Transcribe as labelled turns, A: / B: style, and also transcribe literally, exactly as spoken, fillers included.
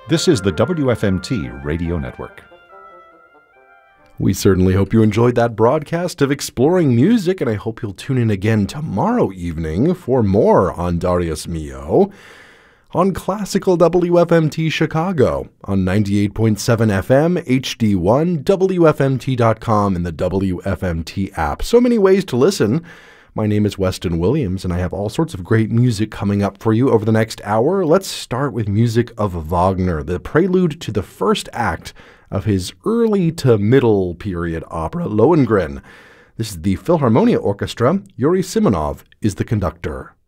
A: This is the W F M T Radio Network.
B: We certainly hope you enjoyed that broadcast of Exploring Music, and I hope you'll tune in again tomorrow evening for more on Darius Milhaud on Classical W F M T Chicago on ninety-eight point seven F M, H D one, W F M T dot com, and the W F M T app. So many ways to listen. My name is Weston Williams, and I have all sorts of great music coming up for you over the next hour. Let's start with music of Wagner, the prelude to the first act of his early to middle period opera, Lohengrin. This is the Philharmonia Orchestra. Yuri Simonov is the conductor.